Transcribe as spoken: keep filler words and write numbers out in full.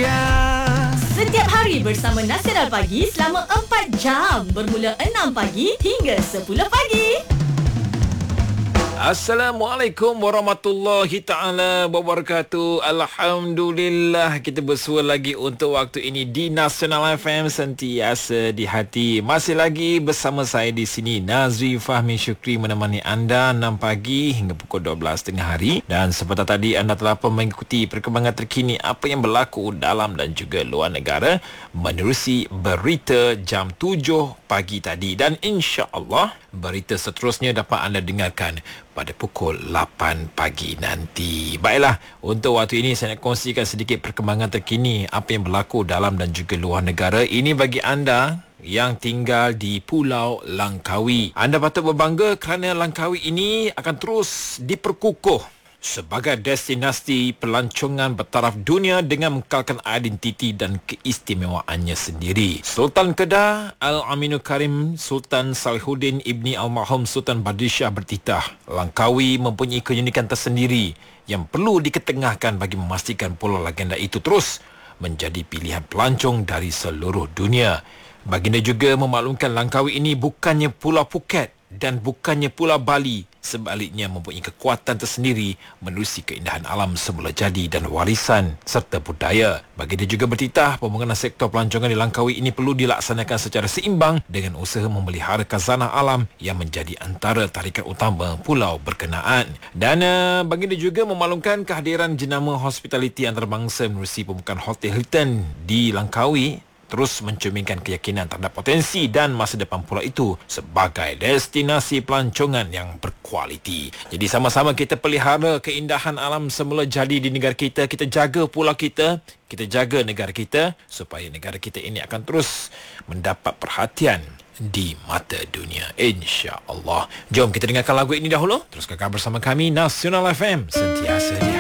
Ceria. Setiap hari bersama Nasional Pagi selama empat jam bermula enam pagi hingga sepuluh pagi. Assalamualaikum warahmatullahi ta'ala wabarakatuh. Alhamdulillah kita bersua lagi untuk waktu ini di Nasional F M, sentiasa di hati. Masih lagi bersama saya di sini, Nazri Fahmi Syukri, menemani anda enam pagi hingga pukul dua belas tengah hari. Dan seperti tadi, anda telah pun mengikuti perkembangan terkini apa yang berlaku dalam dan juga luar negara menerusi berita jam tujuh pagi tadi. Dan insya-Allah berita seterusnya dapat anda dengarkan pada pukul lapan pagi nanti. Baiklah, untuk waktu ini saya nak kongsikan sedikit perkembangan terkini apa yang berlaku dalam dan juga luar negara. Ini bagi anda yang tinggal di Pulau Langkawi. Anda patut berbangga kerana Langkawi ini akan terus diperkukuh sebagai destinasi pelancongan bertaraf dunia dengan mengekalkan identiti dan keistimewaannya sendiri. Sultan Kedah Al-Aminul Karim Sultan Salihuddin Ibni Almarhum Sultan Badrishah bertitah, Langkawi mempunyai keunikan tersendiri yang perlu diketengahkan bagi memastikan pulau legenda itu terus menjadi pilihan pelancong dari seluruh dunia. Baginda juga memaklumkan Langkawi ini bukannya Pulau Phuket dan bukannya Pulau Bali, sebaliknya mempunyai kekuatan tersendiri menerusi keindahan alam semula jadi dan warisan serta budaya. Baginda juga bertitah pembangunan sektor pelancongan di Langkawi ini perlu dilaksanakan secara seimbang dengan usaha memelihara khazanah alam yang menjadi antara tarikan utama pulau berkenaan. Dan uh, baginda juga memaklumkan kehadiran jenama hospitality antarabangsa menerusi pembukaan Hotel Hilton di Langkawi terus mencerminkan keyakinan terhadap potensi dan masa depan pulau itu sebagai destinasi pelancongan yang berkualiti. Jadi sama-sama kita pelihara keindahan alam semula jadi di negara kita, kita jaga pulau kita, kita jaga negara kita supaya negara kita ini akan terus mendapat perhatian di mata dunia, insya-Allah. Jom kita dengarkan lagu ini dahulu. Terus kekal bersama kami Nasional F M, sentiasa di